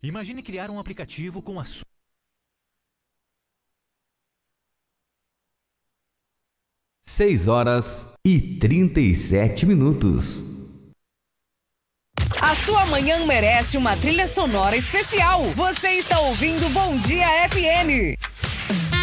Imagine criar um aplicativo com a sua... 6h37. A sua manhã merece uma trilha sonora especial. Você está ouvindo Bom Dia FM.